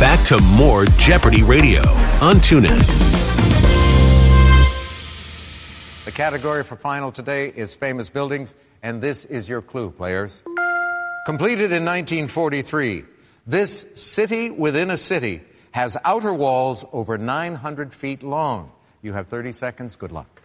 Back to more Jeopardy Radio on TuneIn. The category for final today is famous buildings, and this is your clue, players. Completed in 1943, this city within a city has outer walls over 900 feet long. You have 30 seconds. Good luck.